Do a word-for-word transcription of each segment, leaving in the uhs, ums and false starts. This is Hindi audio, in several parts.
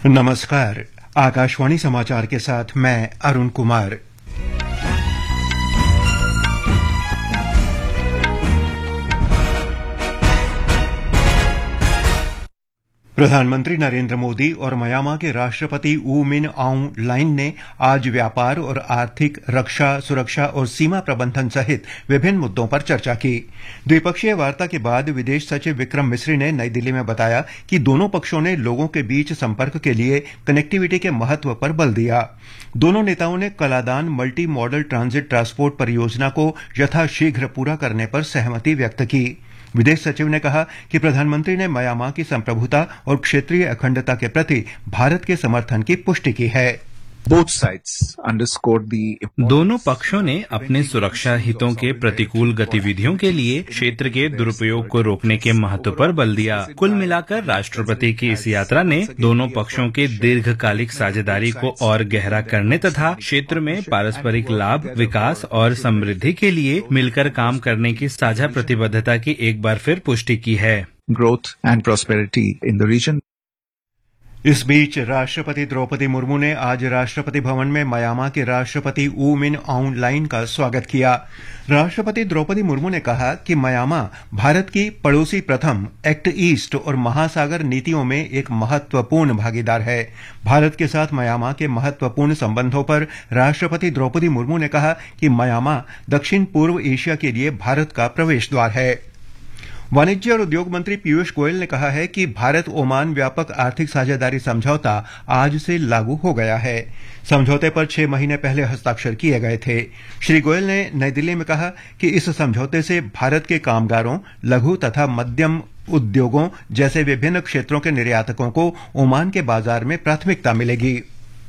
नमस्कार। आकाशवाणी समाचार के साथ मैं अरुण कुमार। प्रधानमंत्री नरेंद्र मोदी और म्यांमार के राष्ट्रपति ऊ मिन आउंग लाइन ने आज व्यापार और आर्थिक, रक्षा, सुरक्षा और सीमा प्रबंधन सहित विभिन्न मुद्दों पर चर्चा की। द्विपक्षीय वार्ता के बाद विदेश सचिव विक्रम मिस्री ने नई दिल्ली में बताया कि दोनों पक्षों ने लोगों के बीच संपर्क के लिए कनेक्टिविटी के महत्व पर बल दिया। दोनों नेताओं ने Kaladan multi modal transit transport परियोजना को यथाशीघ्र पूरा करने पर सहमति व्यक्त की। विदेश सचिव ने कहा कि प्रधानमंत्री ने म्यांमार की संप्रभुता और क्षेत्रीय अखंडता के प्रति भारत के समर्थन की पुष्टि की है। दोनों पक्षों ने अपने सुरक्षा हितों के प्रतिकूल गतिविधियों के लिए क्षेत्र के दुरुपयोग को रोकने के महत्व पर बल दिया। कुल मिलाकर राष्ट्रपति की इस यात्रा ने दोनों पक्षों के दीर्घकालिक साझेदारी को और गहरा करने तथा क्षेत्र में पारस्परिक लाभ, विकास और समृद्धि के लिए मिलकर काम करने की साझा प्रतिबद्धता की एक बार फिर पुष्टि की है। Growth and prosperity in the reason. इस बीच राष्ट्रपति द्रौपदी मुर्मू ने आज राष्ट्रपति भवन में म्यांमार के राष्ट्रपति ऊ मिन आउंग लाइन का स्वागत किया। राष्ट्रपति द्रौपदी मुर्मू ने कहा कि म्यांमार भारत की पड़ोसी प्रथम, एक्ट ईस्ट और महासागर नीतियों में एक महत्वपूर्ण भागीदार है। भारत के साथ म्यांमार के महत्वपूर्ण संबंधों पर राष्ट्रपति द्रौपदी मुर्मू ने कहा कि म्यांमार दक्षिण पूर्व एशिया के लिए भारत का प्रवेश द्वार है। वाणिज्य और उद्योग मंत्री पीयूष गोयल ने कहा है कि भारत ओमान व्यापक आर्थिक साझेदारी समझौता आज से लागू हो गया है। समझौते पर छह महीने पहले हस्ताक्षर किए गए थे। श्री गोयल ने नई दिल्ली में कहा कि इस समझौते से भारत के कामगारों, लघु तथा मध्यम उद्योगों जैसे विभिन्न क्षेत्रों के निर्यातकों को ओमान के बाजार में प्राथमिकता मिलेगी।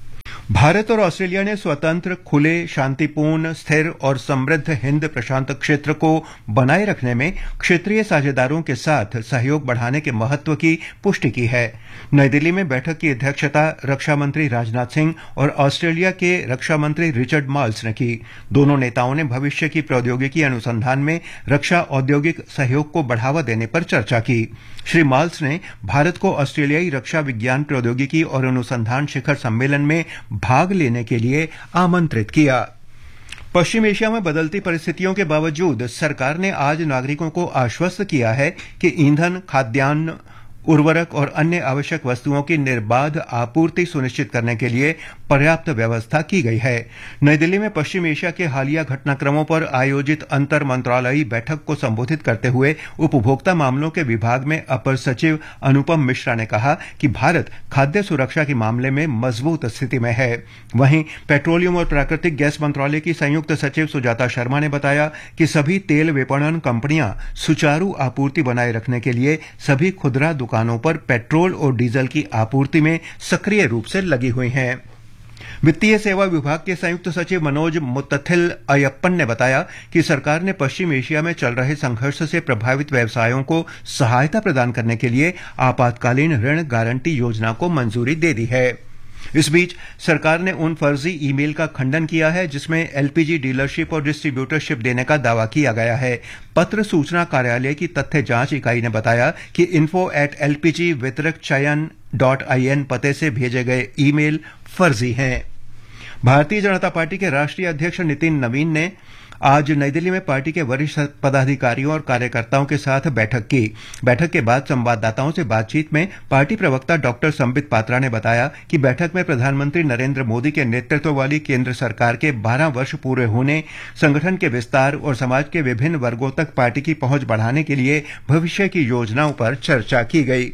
भारत और ऑस्ट्रेलिया ने स्वतंत्र, खुले, शांतिपूर्ण, स्थिर और समृद्ध हिंद प्रशांत क्षेत्र को बनाए रखने में क्षेत्रीय साझेदारों के साथ सहयोग बढ़ाने के महत्व की पुष्टि की है। नई दिल्ली में बैठक की अध्यक्षता रक्षा मंत्री राजनाथ सिंह और ऑस्ट्रेलिया के रक्षा मंत्री रिचर्ड माल्स ने की। दोनों नेताओं ने भविष्य की प्रौद्योगिकी अनुसंधान में रक्षा औद्योगिक सहयोग को बढ़ावा देने पर चर्चा की। श्री माल्स ने भारत को ऑस्ट्रेलियाई रक्षा विज्ञान प्रौद्योगिकी और अनुसंधान शिखर सम्मेलन में भाग लेने के लिए आमंत्रित किया। पश्चिम एशिया में बदलती परिस्थितियों के बावजूद सरकार ने आज नागरिकों को आश्वस्त किया है कि ईंधन, खाद्यान्न, उर्वरक और अन्य आवश्यक वस्तुओं की निर्बाध आपूर्ति सुनिश्चित करने के लिए पर्याप्त व्यवस्था की गई है। नई दिल्ली में पश्चिम एशिया के हालिया घटनाक्रमों पर आयोजित अंतर मंत्रालयी बैठक को संबोधित करते हुए उपभोक्ता मामलों के विभाग में अपर सचिव अनुपम मिश्रा ने कहा कि भारत खाद्य सुरक्षा के मामले में मजबूत स्थिति में है। वहीं पेट्रोलियम और प्राकृतिक गैस मंत्रालय की संयुक्त सचिव सुजाता शर्मा ने बताया कि सभी तेल विपणन कंपनियां सुचारू आपूर्ति बनाए रखने के लिए सभी खुदरा दुकानों पर पेट्रोल और डीजल की आपूर्ति में सक्रिय रूप से लगी हुई हैं। वित्तीय सेवा विभाग के संयुक्त सचिव मनोज मुत्तथिल अयप्पन ने बताया कि सरकार ने पश्चिम एशिया में चल रहे संघर्ष से प्रभावित व्यवसायों को सहायता प्रदान करने के लिए आपातकालीन ऋण गारंटी योजना को मंजूरी दे दी है। इस बीच सरकार ने उन फर्जी ईमेल का खंडन किया है जिसमें एलपीजी डीलरशिप और डिस्ट्रीब्यूटरशिप देने का दावा किया गया है। पत्र सूचना कार्यालय की तथ्य जांच इकाई ने बताया कि इन्फो एट एलपीजी वितरक चयन डॉट आई एन पते से भेजे गए ईमेल फर्जी हैं। भारतीय जनता पार्टी के राष्ट्रीय अध्यक्ष नितिन नवीन ने आज नई दिल्ली में पार्टी के वरिष्ठ पदाधिकारियों और कार्यकर्ताओं के साथ बैठक की। बैठक के बाद संवाददाताओं से बातचीत में पार्टी प्रवक्ता डॉक्टर संबित पात्रा ने बताया कि बैठक में प्रधानमंत्री नरेंद्र मोदी के नेतृत्व वाली केंद्र सरकार के बारह वर्ष पूरे होने, संगठन के विस्तार और समाज के विभिन्न वर्गों तक पार्टी की पहुंच बढ़ाने के लिए भविष्य की योजनाओं पर चर्चा की गई।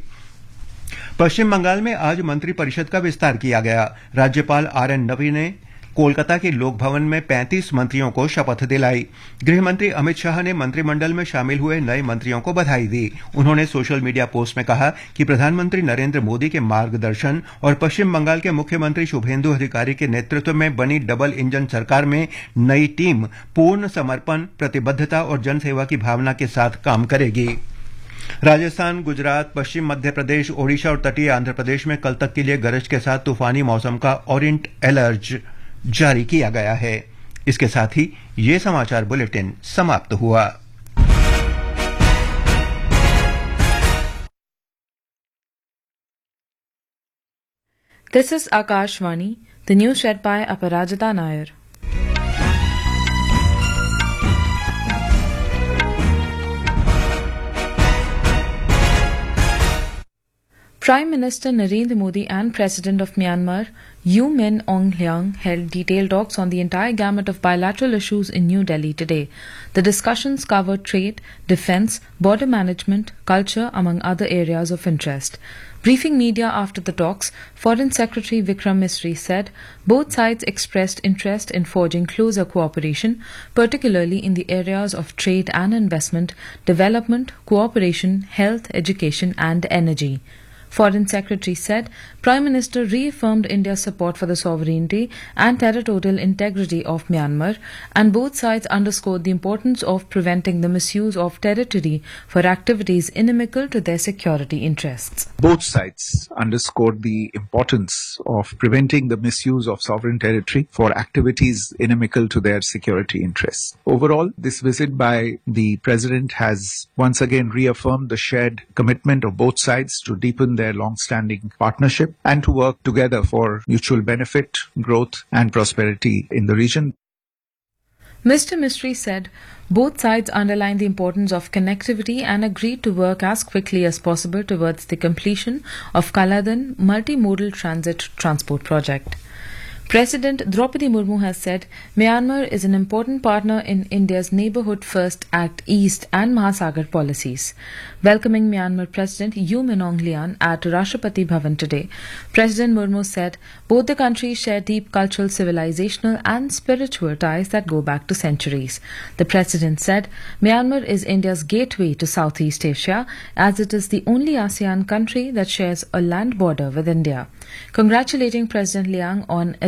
पश्चिम बंगाल में आज मंत्रिपरिषद का विस्तार किया गया। राज्यपाल आर एन रवि ने कोलकाता के लोक भवन में पैंतीस मंत्रियों को शपथ दिलाई। गृह मंत्री अमित शाह ने मंत्रिमंडल में शामिल हुए नए मंत्रियों को बधाई दी। उन्होंने सोशल मीडिया पोस्ट में कहा कि प्रधानमंत्री नरेंद्र मोदी के मार्गदर्शन और पश्चिम बंगाल के मुख्यमंत्री शुभेंदु अधिकारी के नेतृत्व में बनी डबल इंजन सरकार में नई टीम पूर्ण समर्पण, प्रतिबद्धता और जनसेवा की भावना के साथ काम करेगी। राजस्थान, गुजरात, पश्चिम मध्य प्रदेश, ओडिशा और तटीय आंध्र प्रदेश में कल तक के लिए गरज के साथ तूफानी मौसम का ऑरेंज अलर्ट जारी किया गया है। इसके साथ ही ये समाचार बुलेटिन समाप्त हुआ। This is Akashvani, the news read by Aparajita Nair. Prime Minister Narendra Modi and President of Myanmar, U Min Aung Hlaing, held detailed talks on the entire gamut of bilateral issues in New Delhi today. The discussions covered trade, defence, border management, culture, among other areas of interest. Briefing media after the talks, Foreign Secretary Vikram Misri said both sides expressed interest in forging closer cooperation, particularly in the areas of trade and investment, development, cooperation, health, education and energy. Foreign Secretary said Prime Minister reaffirmed India's support for the sovereignty and territorial integrity of Myanmar, and both sides underscored the importance of preventing the misuse of territory for activities inimical to their security interests. Both sides underscored the importance of preventing the misuse of sovereign territory for activities inimical to their security interests. Overall, this visit by the President has once again reaffirmed the shared commitment of both sides to deepen their long-standing partnership and to work together for mutual benefit, growth and prosperity in the region. Mister Misri said both sides underlined the importance of connectivity and agreed to work as quickly as possible towards the completion of Kaladan multimodal transit transport project. President Draupadi Murmu has said Myanmar is an important partner in India's Neighbourhood First Act East and Mahasagar policies. Welcoming Myanmar President U Min Aung Hlaing at Rashtrapati Bhavan today, President Murmu said both the countries share deep cultural, civilizational and spiritual ties that go back to centuries. The President said Myanmar is India's gateway to Southeast Asia, as it is the only ASEAN country that shares a land border with India. Congratulating President Hlaing on